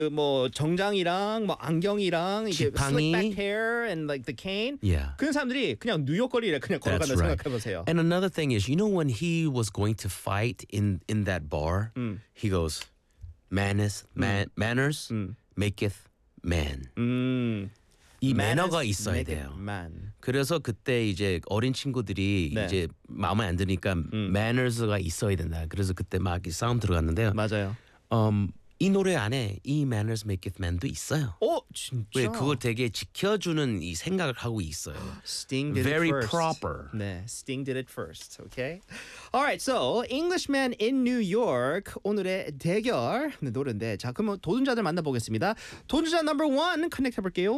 뭐 정장이랑 뭐 안경이랑 이게 지팡이. slick back hair and like the cane. Yeah. 그런 사람들이 그냥 뉴욕 거리를 그냥 걸어간다 That's right. 생각해 보세요. And another thing is, you know, when he was going to fight in that bar, he goes, manners maketh man. 이 매너가 있어야 돼요. Man. 그래서 그때 이제 어린 친구들이 네. 이제 마음에 안 드니까 manners가 있어야 된다. 그래서 그때 막 싸움 들어갔는데요. 맞아요. 이 노래 안에 이 manners maketh man도 있어요. 진짜. 왜 그걸 되게 지켜주는 이 생각을 하고 있어요. Sting did Very it first. proper. 네, Sting did it first. Okay. All right. So Englishman in New York 오늘의 대결 노래인데 자 그러면 도전자들 만나보겠습니다. 도전자 number 1 커넥트 해볼게요.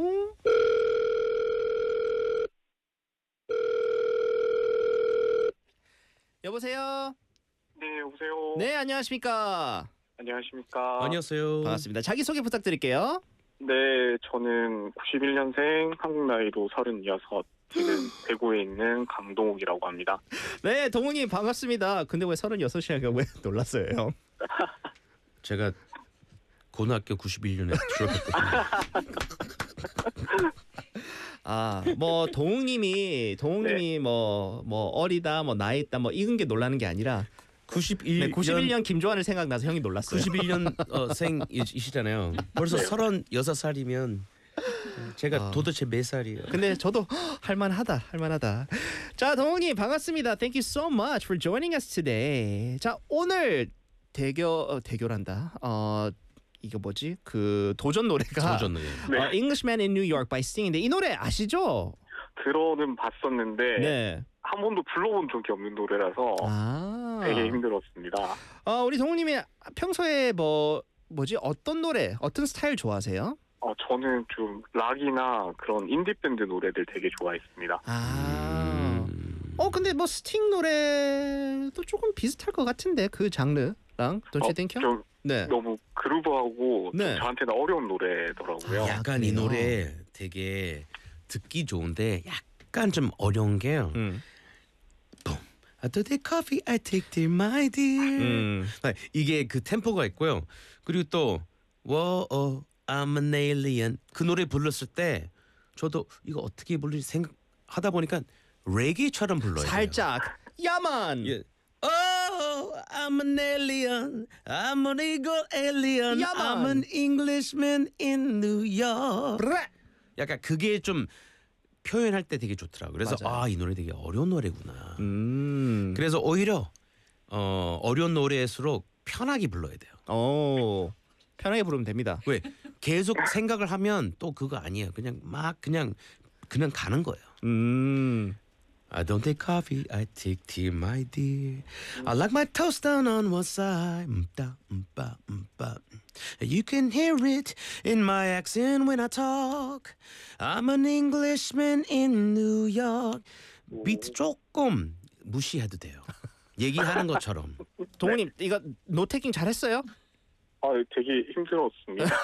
여보세요. 네, 여보세요. 네, 안녕하십니까. 안녕하십니까. 안녕하세요. 반갑습니다. 자기 소개 부탁드릴게요. 네, 저는 91년생, 한국 나이로 36, 지금 대구에 있는 강동욱이라고 합니다. 네, 동훈님 반갑습니다. 근데 왜 36이냐고 왜 놀랐어요, 형? 제가 고등학교 91년에 졸업했거든요. 뭐 동욱님이 뭐 어리다, 뭐 나이 있다, 뭐 익은 게 놀라는 게 아니라 91년 김조한을 생각나서 형이 놀랐어요. 91년 생이시잖아요. 벌써 36살이면 제가 도대체 몇 살이에요? 근데 저도 할만하다. 자, 동욱님 반갑습니다. Thank you so much for joining us today. 자, 오늘 대결한다. 이거 뭐지? 그 도전 노래가 도전 노래. Englishman in New York by Sting인데 이 노래 아시죠? 들어는 봤었는데 네. 한 번도 불러본 적이 없는 노래라서 되게 힘들었습니다. 우리 동훈님이 평소에 뭐지 어떤 노래, 어떤 스타일 좋아하세요? 저는 좀 락이나 그런 인디 밴드 노래들 되게 좋아했습니다. 근데 뭐 스팅 노래도 조금 비슷할 것 같은데 그 장르랑 Don't you think? 좀 네. 너무 그루브하고 네. 좀 저한테는 어려운 노래더라고요. 약간 이 노래 되게 듣기 좋은데 약간 좀 어려운 게요. I don't take coffee, I take tea, my dear. 이게 그 템포가 있고요. 그리고 또 I'm an alien 그 노래 불렀을 때 저도 이거 어떻게 부르지 생각하다 보니까 레게처럼 불러요. 살짝 야만. 예. Oh, I'm an alien. I'm an eagle alien. 야만. I'm an Englishman in New York. 약간 그게 좀 표현할 때 되게 좋더라고요. 그래서 맞아요. 이 노래 되게 어려운 노래구나. 그래서 오히려 어려운 노래일수록 편하게 불러야 돼요. 편하게 부르면 됩니다. 왜? 계속 생각을 하면 또 그거 아니에요. 그냥 막 그냥 가는 거예요. I don't take coffee, I take tea, my dear. I like my toast down on one side. You can hear it in my accent when I talk. I'm an Englishman in New York. 비트 조금 무시해도 돼요. 얘기하는 것처럼. 동훈님 이거 노테킹 잘했어요? 되게 힘들었습니다.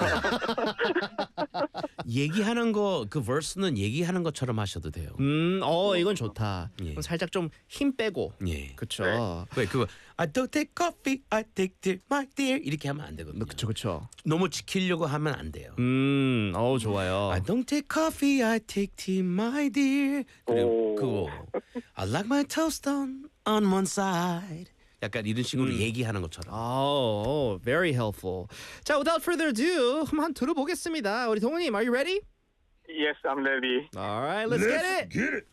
얘기하는 거 그 verse는 얘기하는 것처럼 하셔도 돼요. 이건 좋다. 예. 그럼 살짝 좀 힘 빼고. 예. 그쵸. 왜 그거 I don't take coffee, I take tea, my dear 이렇게 하면 안 되거든요. 그쵸. 너무 지키려고 하면 안 돼요. 좋아요. I don't take coffee, I take tea, my dear. 그리고 그거 I like my toast on one side. 약간 이런 식으로 얘기하는 것처럼. Very helpful. 자, without further ado, 한번 들어보겠습니다. 우리 동훈님, are you ready? Yes, I'm ready. All right, let's get it.